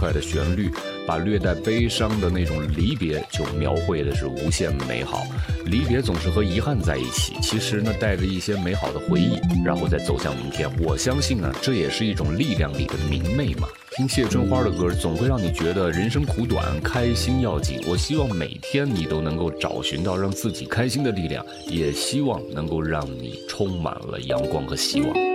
快的旋律，把略带悲伤的那种离别就描绘的是无限美好。离别总是和遗憾在一起，其实呢带着一些美好的回忆，然后再走向明天。我相信呢，这也是一种力量里的明媚嘛。听谢春花的歌，总会让你觉得人生苦短，开心要紧。我希望每天你都能够找寻到让自己开心的力量，也希望能够让你充满了阳光和希望。